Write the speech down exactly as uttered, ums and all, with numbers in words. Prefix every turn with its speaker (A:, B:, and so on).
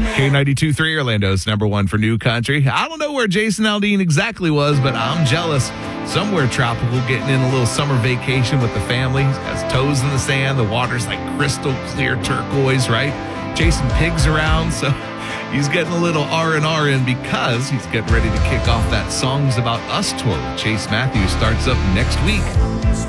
A: K ninety-two point three Orlando's number one for new country. I don't know where Jason Aldean exactly was, but I'm jealous. Somewhere tropical, getting in a little summer vacation with the family. He's got his toes in the sand. The water's like crystal clear turquoise, right? Chasing pigs around, so he's getting a little R and R in because he's getting ready to kick off that Songs About Us tour with Chase Matthews. Starts up next week.